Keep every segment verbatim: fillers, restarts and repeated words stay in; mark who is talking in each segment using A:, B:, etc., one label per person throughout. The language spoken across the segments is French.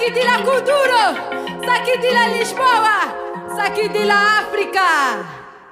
A: chi di la cultura, sa chi di la Lisboa, sa chi di la Africa.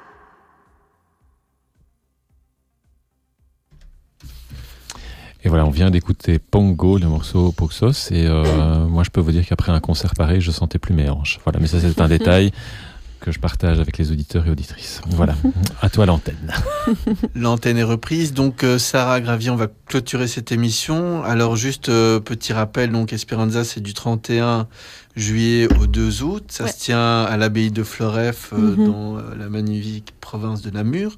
B: Et voilà, on vient d'écouter Pongo, le morceau Poxos, et euh, moi je peux vous dire qu'après un concert pareil, je sentais plus mes hanches. Voilà, mais ça c'est un détail que je partage avec les auditeurs et auditrices. Voilà, à toi l'antenne.
C: L'antenne est reprise, donc euh, Sarah Gravier, on va clôturer cette émission. Alors juste euh, petit rappel, donc Esperanza c'est du trente et un juillet au deux août, ça ouais. se tient à l'abbaye de Floreffe euh, mm-hmm. dans euh, la magnifique province de Namur.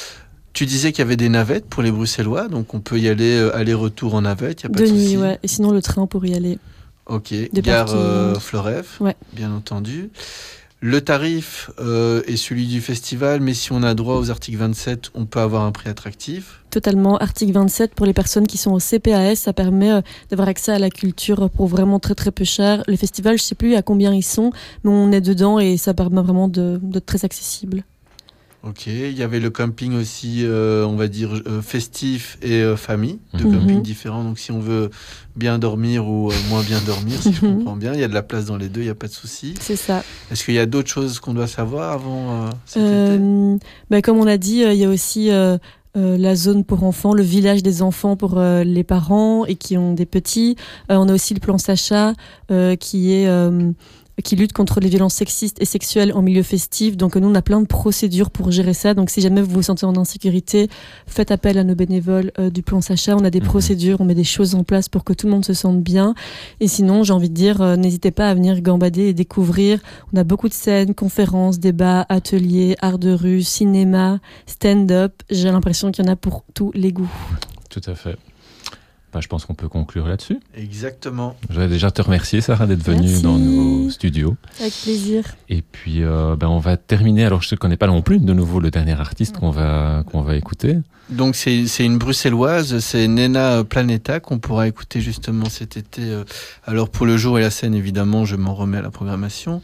C: Tu disais qu'il y avait des navettes pour les Bruxellois, donc on peut y aller euh, aller-retour en navette, il n'y a pas de, de souci.
D: Ouais. Et sinon le train pour y aller.
C: Ok, gare euh, Floreffe, ouais. bien entendu. Le tarif euh, est celui du festival, mais si on a droit aux articles vingt-sept, on peut avoir un prix attractif.
D: Totalement, article vingt-sept pour les personnes qui sont au C P A S, ça permet euh, d'avoir accès à la culture pour vraiment très très peu cher. Le festival, je ne sais plus à combien ils sont, mais on est dedans et ça permet vraiment de, d'être très accessible.
C: Ok, il y avait le camping aussi, euh, on va dire, euh, festif et euh, famille, deux
B: Mhm.
C: campings différents. Donc si on veut bien dormir ou euh, moins bien dormir, si je comprends bien, il y a de la place dans les deux, il n'y a pas de souci.
D: C'est ça.
C: Est-ce qu'il y a d'autres choses qu'on doit savoir avant euh, cet
D: Euh,
C: été
D: bah, comme on a dit, euh, il y a aussi euh, euh, la zone pour enfants, le village des enfants pour euh, les parents et qui ont des petits. Euh, on a aussi le plan Sacha euh, qui est... Euh, qui lutte contre les violences sexistes et sexuelles en milieu festif. Donc nous, on a plein de procédures pour gérer ça. Donc si jamais vous vous sentez en insécurité, faites appel à nos bénévoles euh, du plan Sacha. On a des mmh. procédures, on met des choses en place pour que tout le monde se sente bien. Et sinon, j'ai envie de dire, euh, n'hésitez pas à venir gambader et découvrir. On a beaucoup de scènes, conférences, débats, ateliers, art de rue, cinéma, stand-up. J'ai l'impression qu'il y en a pour tous les goûts.
B: Tout à fait. Bah, je pense qu'on peut conclure là-dessus.
C: Exactement.
B: Je voudrais déjà te remercier, Sarah, d'être venue
D: Merci.
B: dans nos studios.
D: Avec plaisir.
B: Et puis, euh, ben, on va terminer. Alors, je ne connais pas non plus de nouveau le dernier artiste qu'on va, qu'on va écouter.
C: Donc, c'est, c'est une bruxelloise, c'est Nena Planeta qu'on pourra écouter justement cet été. Alors, pour le jour et la scène, évidemment, je m'en remets à la programmation.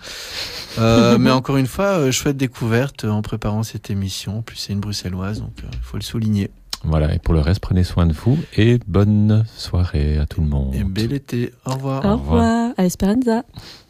C: Euh, mais encore une fois, chouette découverte en préparant cette émission. En plus, c'est une bruxelloise, donc il euh, faut le souligner.
B: Voilà, et pour le reste, prenez soin de vous et bonne soirée à tout le monde.
C: Et bel été. Au revoir.
D: Au revoir. À Esperanza.